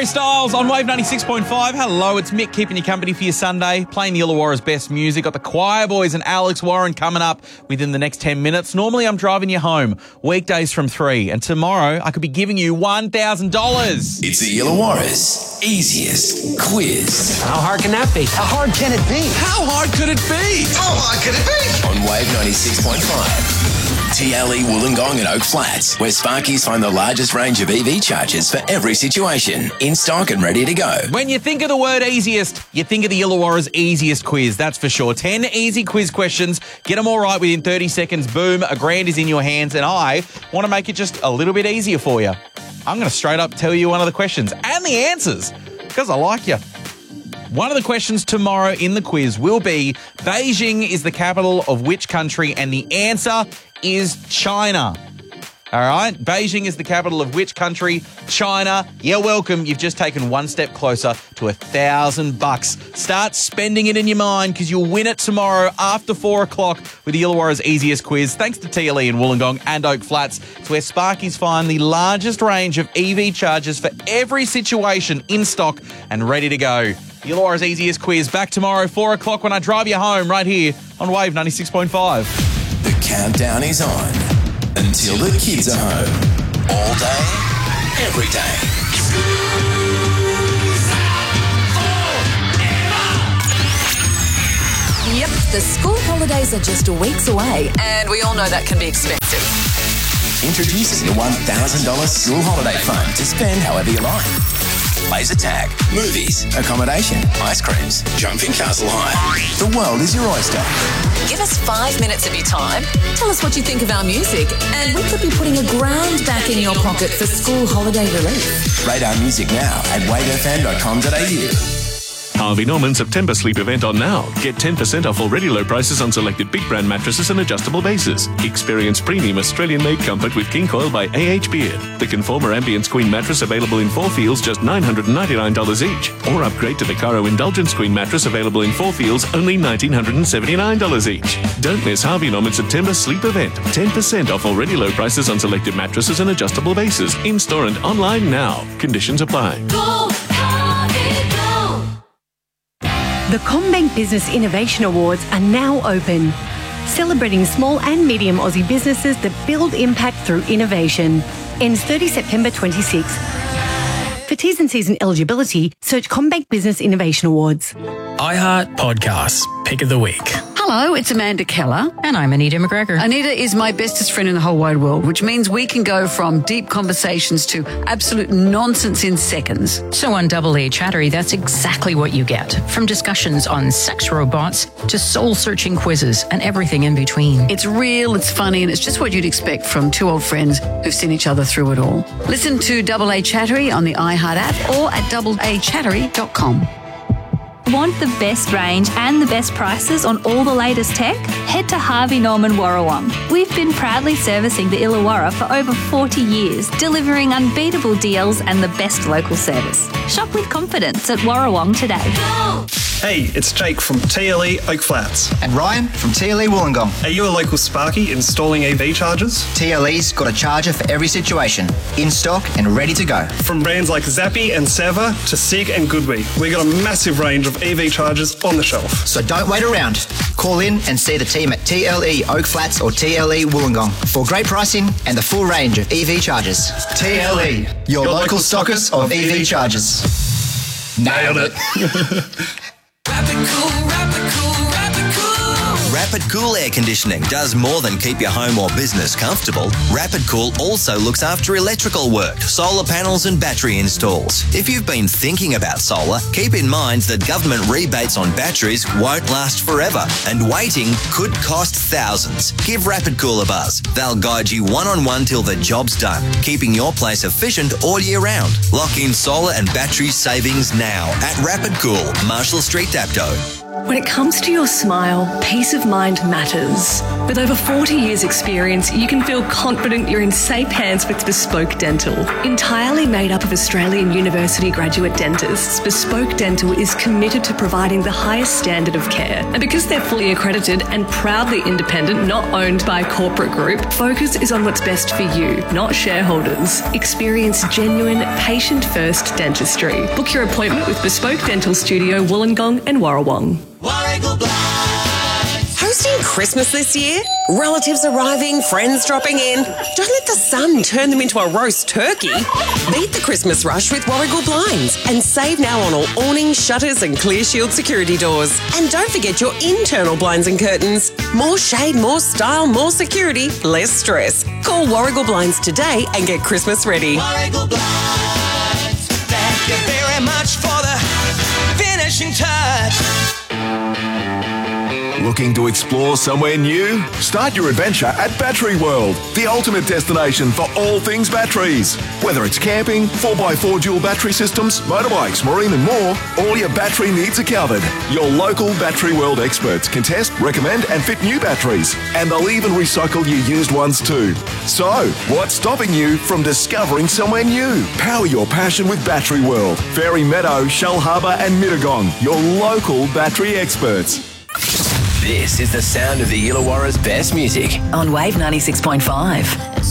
Styles on Wave 96.5. Hello, it's Mick keeping you company for your Sunday, playing the Illawarra's best music. Got the Choir Boys and Alex Warren coming up within the next 10 minutes. Normally, I'm driving you home weekdays from 3, and tomorrow I could be giving you $1,000. It's the Illawarra's easiest quiz. How hard can that be? How hard can it be? How hard could it be? How hard could it be? On Wave 96.5. TLE Wollongong and Oak Flats, where Sparkies find the largest range of EV chargers for every situation, in stock and ready to go. When you think of the word easiest, you think of the Illawarra's easiest quiz, that's for sure. 10 easy quiz questions. Get them all right within 30 seconds. Boom, $1,000 is in your hands, and I want to make it just a little bit easier for you. I'm going to straight up tell you one of the questions and the answers, because I like you. One of the questions tomorrow in the quiz will be, Beijing is the capital of which country? And the answer is China. All right? Beijing is the capital of which country? China. You're welcome. You've just taken one step closer to $1,000. Start spending it in your mind, because you'll win it tomorrow after 4 o'clock with the Illawarra's easiest quiz. Thanks to TLE in Wollongong and Oak Flats. It's where Sparkies find the largest range of EV chargers for every situation, in stock and ready to go. The Illawarra's easiest quiz back tomorrow 4 o'clock when I drive you home right here on Wave 96.5. The countdown is on until the kids are home. All day, every day. Yep, the school holidays are just weeks away, and we all know that can be expensive. Introducing the $1,000 school holiday fund to spend however you like. Laser tag, movies, accommodation, ice creams, jumping Castle High. The world is your oyster. Give us 5 minutes of your time. Tell us what you think of our music, and we could be putting $1,000 back in your pocket for school holiday relief. Rate our music now at wavefm.com.au. Harvey Norman September sleep event on now. Get 10% off already low prices on selected big brand mattresses and adjustable bases. Experience premium Australian-made comfort with King Coil by A.H. Beard. The Conformer Ambience Queen mattress available in 4 feels, just $999 each. Or upgrade to the Caro Indulgence Queen mattress available in 4 feels, only $1,979 each. Don't miss Harvey Norman September sleep event. 10% off already low prices on selected mattresses and adjustable bases. In-store and online now. Conditions apply. The CommBank Business Innovation Awards are now open, celebrating small and medium Aussie businesses that build impact through innovation. Ends 30 September 26. For T's and C's and eligibility, search CommBank Business Innovation Awards. iHeart Podcasts, Pick of the Week. Hello, it's Amanda Keller. And I'm Anita McGregor. Anita is my bestest friend in the whole wide world, which means we can go from deep conversations to absolute nonsense in seconds. So on Double A Chattery, that's exactly what you get. From discussions on sex robots to soul-searching quizzes and everything in between. It's real, it's funny, and it's just what you'd expect from two old friends who've seen each other through it all. Listen to Double A Chattery on the iHeart app or at doubleachattery.com. Want the best range and the best prices on all the latest tech? Head to Harvey Norman Warrawong. We've been proudly servicing the Illawarra for over 40 years, delivering unbeatable deals and the best local service. Shop with confidence at Warrawong today. Go! Hey, it's Jake from TLE Oak Flats. And Ryan from TLE Wollongong. Are you a local Sparky installing EV chargers? TLE's got a charger for every situation, in stock and ready to go. From brands like Zappi and Seva to SIG and Goodwee, we got a massive range of EV chargers on the shelf. So don't wait around. Call in and see the team at TLE Oak Flats or TLE Wollongong for great pricing and the full range of EV chargers. TLE, your local stockist of EV chargers. Nailed it. Rapid Cool Air Conditioning does more than keep your home or business comfortable. Rapid Cool also looks after electrical work, solar panels and battery installs. If you've been thinking about solar, keep in mind that government rebates on batteries won't last forever and waiting could cost thousands. Give Rapid Cool a buzz. They'll guide you one-on-one till the job's done, keeping your place efficient all year round. Lock in solar and battery savings now at Rapid Cool, Marshall Street, Dapto. When it comes to your smile, peace of mind matters. With over 40 years' experience, you can feel confident you're in safe hands with Bespoke Dental. Entirely made up of Australian University graduate dentists, Bespoke Dental is committed to providing the highest standard of care. And because they're fully accredited and proudly independent, not owned by a corporate group, focus is on what's best for you, not shareholders. Experience genuine, patient-first dentistry. Book your appointment with Bespoke Dental Studio, Wollongong and Warrawong. Hosting Christmas this year? Relatives arriving, friends dropping in? Don't let the sun turn them into a roast turkey. Beat the Christmas rush with Warragul Blinds and save now on all awnings, shutters and clear shield security doors. And don't forget your internal blinds and curtains. More shade, more style, more security, less stress. Call Warragul Blinds today and get Christmas ready. Warragul Blinds, thank you very much for the finishing touch. Looking to explore somewhere new? Start your adventure at Battery World, the ultimate destination for all things batteries. Whether it's camping, 4x4 dual battery systems, motorbikes, marine and more, all your battery needs are covered. Your local Battery World experts can test, recommend and fit new batteries. And they'll even recycle your used ones too. So, what's stopping you from discovering somewhere new? Power your passion with Battery World. Fairy Meadow, Shellharbour and Mittagong, your local battery experts. This is the sound of the Illawarra's best music On Wave 96.5.